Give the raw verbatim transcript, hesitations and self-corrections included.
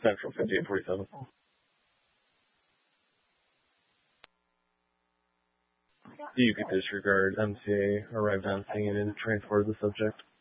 Central fifty-eight forty-seven. You could disregard M C A arrived on scene and transport the subject.